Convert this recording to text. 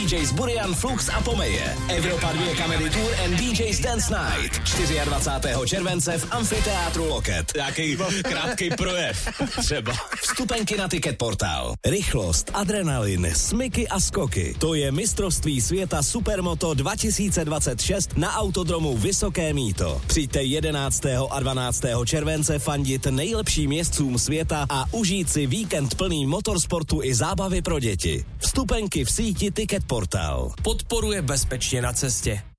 DJs Burian, Flux a Pomeje. Evropa 2 Comedy Tour and DJs Dance Night. 24. července v amfiteátru Loket. Nějaký krátkej projev. Třeba. Vstupenky na Ticketportál. Rychlost, adrenalin, smyky a skoky. To je mistrovství světa Supermoto 2026 na autodromu Vysoké Mýto. Přijďte 11. a 12. července fandit nejlepším jezdcům světa a užít si víkend plný motorsportu i zábavy pro děti. Vstupenky v síti Ticketportal. Podporuje Bezpečně na cestě.